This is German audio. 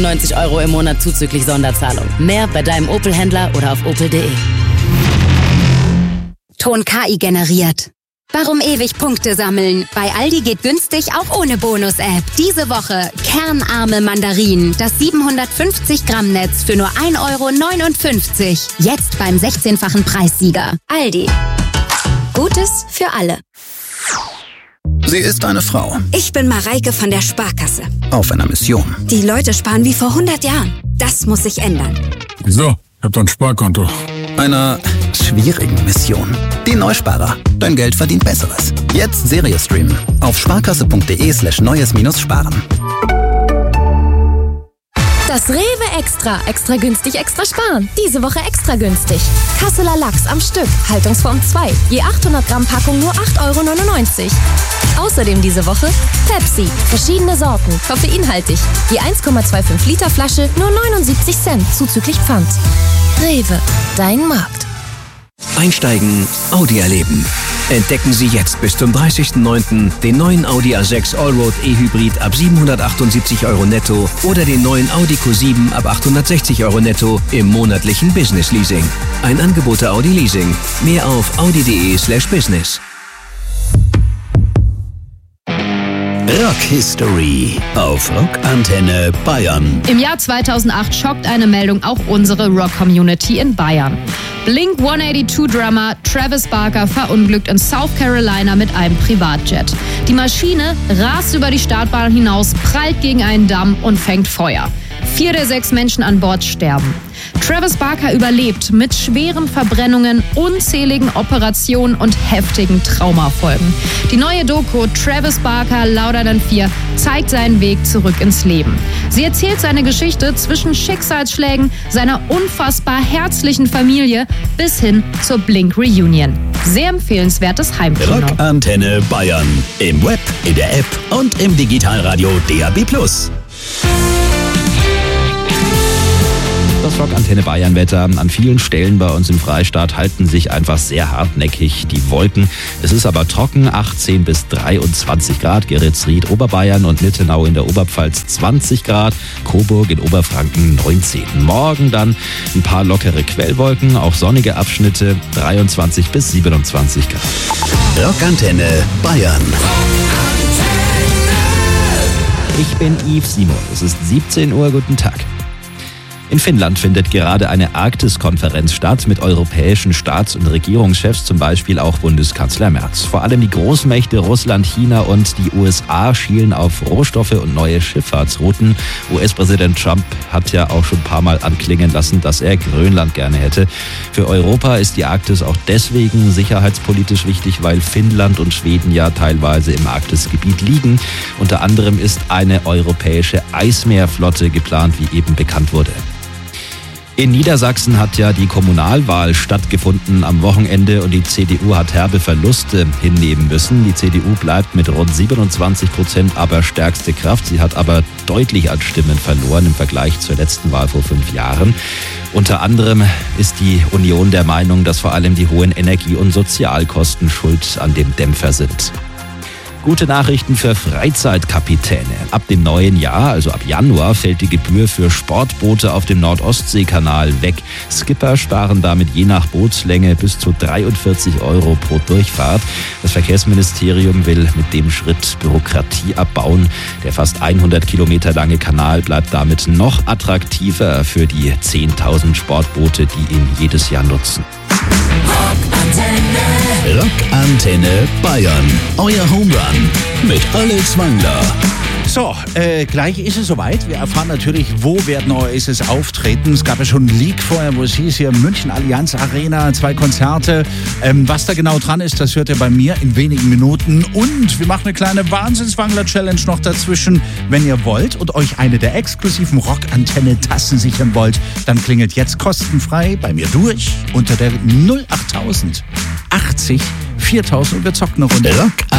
90 € im Monat zuzüglich Sonderzahlung. Mehr bei deinem Opel-Händler oder auf opel.de. Ton KI generiert. Warum ewig Punkte sammeln? Bei Aldi geht günstig auch ohne Bonus-App. Diese Woche kernarme Mandarinen. Das 750 Gramm Netz für nur 1,59 €. Jetzt beim 16-fachen Preissieger. Aldi. Gutes für alle. Sie ist eine Frau. Ich bin Mareike von der Sparkasse. Auf einer Mission. Die Leute sparen wie vor 100 Jahren. Das muss sich ändern. Wieso? Ich hab doch ein Sparkonto. Einer schwierigen Mission. Die Neusparer. Dein Geld verdient Besseres. Jetzt Serie streamen. Auf sparkasse.de/neues-sparen. Das Rewe Extra. Extra günstig, extra sparen. Diese Woche extra günstig. Kasseler Lachs am Stück. Haltungsform 2. Je 800 Gramm Packung nur 8,99 €. Außerdem diese Woche Pepsi. Verschiedene Sorten. Koffeinhaltig. Je 1,25 Liter Flasche nur 79 Cent. Zuzüglich Pfand. Rewe. Dein Markt. Einsteigen, Audi erleben. Entdecken Sie jetzt bis zum 30.09. den neuen Audi A6 Allroad E-Hybrid ab 778 € netto oder den neuen Audi Q7 ab 860 € netto im monatlichen Business Leasing. Ein Angebot der Audi Leasing. Mehr auf audi.de/business. Rock History auf Rockantenne Bayern. Im Jahr 2008 schockt eine Meldung auch unsere Rock-Community in Bayern. Blink-182-Drummer Travis Barker verunglückt in South Carolina mit einem Privatjet. Die Maschine rast über die Startbahn hinaus, prallt gegen einen Damm und fängt Feuer. 4 der 6 Menschen an Bord sterben. Travis Barker überlebt mit schweren Verbrennungen, unzähligen Operationen und heftigen Traumafolgen. Die neue Doku Travis Barker Louder Than Fear zeigt seinen Weg zurück ins Leben. Sie erzählt seine Geschichte zwischen Schicksalsschlägen, seiner unfassbar herzlichen Familie bis hin zur Blink-Reunion. Sehr empfehlenswertes Heimkino. Rockantenne Bayern. Im Web, in der App und im Digitalradio DAB+. Das Rockantenne Bayern Wetter. An vielen Stellen bei uns im Freistaat halten sich einfach sehr hartnäckig die Wolken. Es ist aber trocken, 18 bis 23 Grad. Geretsried, Oberbayern und Littenau in der Oberpfalz 20 Grad. Coburg in Oberfranken 19. Morgen dann ein paar lockere Quellwolken, auch sonnige Abschnitte 23 bis 27 Grad. Rockantenne Bayern. Ich bin Yves Simon. Es ist 17 Uhr. Guten Tag. In Finnland findet gerade eine Arktis-Konferenz statt mit europäischen Staats- und Regierungschefs, zum Beispiel auch Bundeskanzler Merz. Vor allem die Großmächte Russland, China und die USA schielen auf Rohstoffe und neue Schifffahrtsrouten. US-Präsident Trump hat ja auch schon ein paar Mal anklingen lassen, dass er Grönland gerne hätte. Für Europa ist die Arktis auch deswegen sicherheitspolitisch wichtig, weil Finnland und Schweden ja teilweise im Arktisgebiet liegen. Unter anderem ist eine europäische Eismeerflotte geplant, wie eben bekannt wurde. In Niedersachsen hat ja die Kommunalwahl stattgefunden am Wochenende und die CDU hat herbe Verluste hinnehmen müssen. Die CDU bleibt mit rund 27% aber stärkste Kraft. Sie hat aber deutlich an Stimmen verloren im Vergleich zur letzten Wahl vor 5 Jahren. Unter anderem ist die Union der Meinung, dass vor allem die hohen Energie- und Sozialkosten schuld an dem Dämpfer sind. Gute Nachrichten für Freizeitkapitäne. Ab dem neuen Jahr, also ab Januar, fällt die Gebühr für Sportboote auf dem Nordostseekanal weg. Skipper sparen damit je nach Bootslänge bis zu 43 € pro Durchfahrt. Das Verkehrsministerium will mit dem Schritt Bürokratie abbauen. Der fast 100 Kilometer lange Kanal bleibt damit noch attraktiver für die 10.000 Sportboote, die ihn jedes Jahr nutzen. Rockantenne Bayern. Euer Home Run mit Alex Wangler. So, gleich ist es soweit. Wir erfahren natürlich, wo werden Oasis auftreten. Es gab ja schon einen Leak vorher, wo es hieß, hier München Allianz Arena, 2 Konzerte. Was da genau dran ist, das hört ihr bei mir in wenigen Minuten. Und wir machen eine kleine Wahnsinns-Wangler-Challenge noch dazwischen. Wenn ihr wollt und euch eine der exklusiven Rockantenne-Tassen sichern wollt, dann klingelt jetzt kostenfrei bei mir durch unter der 08000 80 4000 und wir zocken eine Runde.